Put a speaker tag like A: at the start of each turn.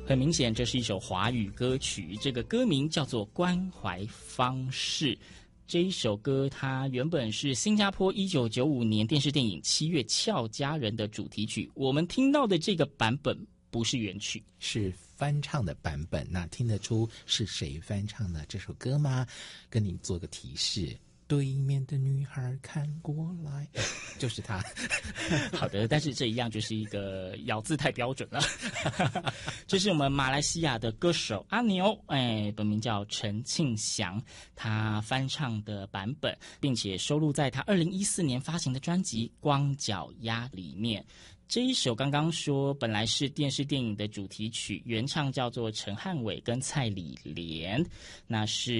A: 很明显，这是一首华语歌曲，这个歌名叫做《关怀方式》。这一首歌它原本是新加坡1995年电视电影《七月俏佳人》的主题曲，我们听到的这个版本不是原曲，
B: 是翻唱的版本。那听得出是谁翻唱的这首歌吗？跟你做个提示，对面的女孩看过来，就是他。
A: 好的，但是这一样就是一个咬字太标准了。这是我们马来西亚的歌手阿牛，本名叫陈庆祥，他翻唱的版本，并且收录在他2014年发行的专辑《光脚丫》里面。这一首刚刚说本来是电视电影的主题曲，原唱叫做陈汉伟跟蔡李莲，那是